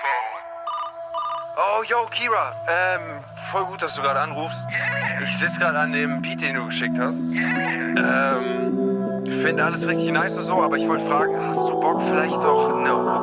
Oh, yo, Kira. Voll gut, dass du gerade anrufst. Ich sitze gerade an dem Beat, den du geschickt hast. Finde alles richtig nice und so, aber ich wollte fragen, hast du Bock vielleicht doch eine